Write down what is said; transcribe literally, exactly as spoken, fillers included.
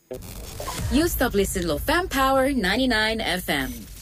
You stop listening to Fam Power ninety-nine F M.